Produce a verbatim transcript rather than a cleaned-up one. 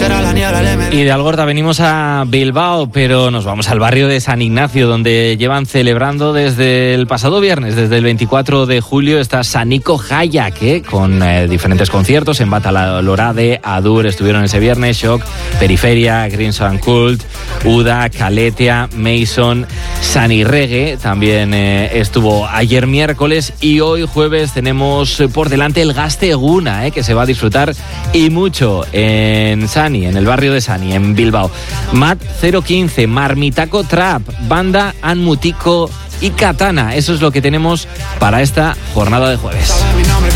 Y de Algorta venimos a Bilbao, pero nos vamos al barrio de San Ignacio, donde llevan celebrando desde el pasado viernes, desde el veinticuatro de julio, está Sanico Hayak, ¿eh? con eh, diferentes conciertos en Batalorade, Adur, estuvieron ese viernes, Shock, Periferia, Greenson Cult, Uda, Caletia, Mason, Sani Reggae, también eh, estuvo ayer miércoles, y hoy jueves tenemos por delante el Gazteguna, ¿eh? que se va a disfrutar y mucho en Sani, en el barrio de Sani, en Bilbao. Mat cero quince, Marmitaco Trap, Banda Anmutico y Katana. Eso es lo que tenemos para esta jornada de jueves.